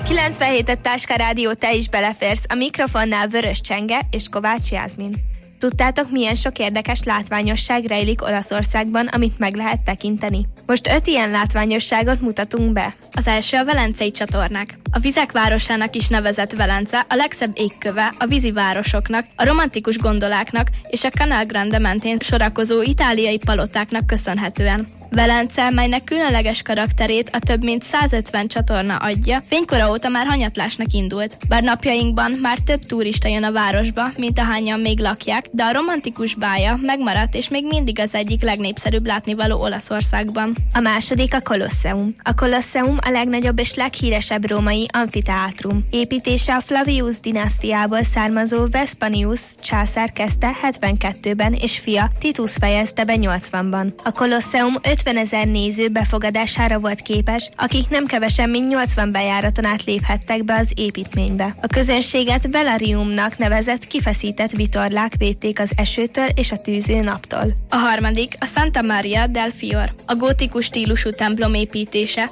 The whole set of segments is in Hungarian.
97 Táska Rádió, te is beleférsz. A mikrofonnál Vörös Csenge és Kovács Jászmin. Tudtátok, milyen sok érdekes látványosság rejlik Olaszországban, amit meg lehet tekinteni? Most 5 ilyen látványosságot mutatunk be. Az első a Velencei csatornák. A vizek városának is nevezett Velence a legszebb égköve a vízi városoknak, a romantikus gondoláknak és a Canal Grande mentén sorakozó itáliai palotáknak köszönhetően. Velence, melynek különleges karakterét a több mint 150 csatorna adja, fénykora óta már hanyatlásnak indult. Bár napjainkban már több turista jön a városba, mint ahányan még lakják, de a romantikus bája megmaradt és még mindig az egyik legnépszerűbb látnivaló Olaszországban. A második a Kolosseum. A Kolosseum a legnagyobb és leghíresebb római amfiteátrum. Építése a Flavius dinasztiából származó Vespasius császár kezdte 72-ben, és fia Titus fejezte be 80-ban. A Kolosseum 50 000 néző befogadására volt képes, akik nem kevesen, mint 80 bejáraton át léphettek be az építménybe. A közönséget velariumnak nevezett kifeszített vitorlák védték az esőtől és a tűző naptól. A harmadik a Santa Maria del Fior. A gótikus stílusú templom építése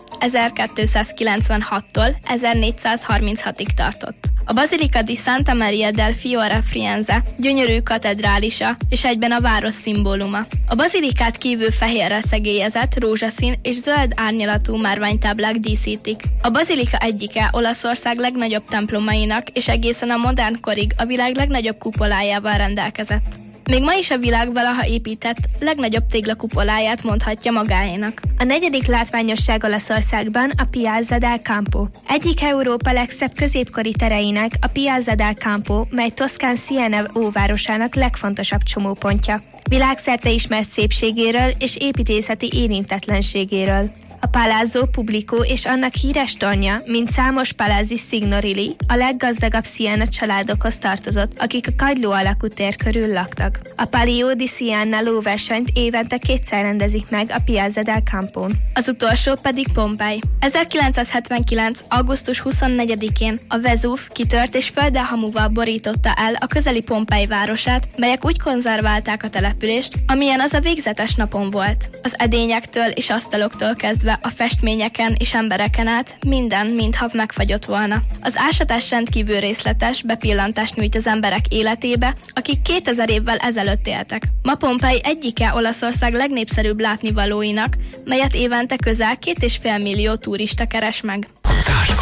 1296-tól 1436-ig tartott. A Basilica di Santa Maria del Fiore Firenze gyönyörű katedrálisa és egyben a város szimbóluma. A bazilikát kívül fehérrel szegélyezett, rózsaszín és zöld árnyalatú márványtáblák díszítik. A bazilika egyike Olaszország legnagyobb templomainak és egészen a modern korig a világ legnagyobb kupolájával rendelkezett. Még ma is a világ valaha épített legnagyobb téglakupoláját mondhatja magáénak. A negyedik látványosság Olaszországban a Piazza del Campo. Egyik Európa legszebb középkori tereinek a Piazza del Campo, mely Toszkán Siena óvárosának legfontosabb csomópontja. Világszerte ismert szépségéről és építészeti érintetlenségéről. A Palazzo Pubblico és annak híres tornya, mint számos Palazzi Signorile, a leggazdagabb Siena családokhoz tartozott, akik a kagyló alakú tér körül laktak. A Palio di Siena lóversenyt évente 2-szer rendezik meg a Piazza del Campón. Az utolsó pedig Pompei. 1979. augusztus 24-én a Vezúv kitört és földdel hamuval borította el a közeli Pompei városát, melyek úgy konzerválták a települést, amilyen az a végzetes napon volt. Az edényektől és asztaloktól kezdve a festményeken és embereken át minden mintha megfagyott volna. Az ásatás rendkívül részletes bepillantást nyújt az emberek életébe, akik 2000 évvel ezelőtt éltek. Ma Pompei egyike Olaszország legnépszerűbb látnivalóinak, melyet évente közel 2,5 millió turista keres meg.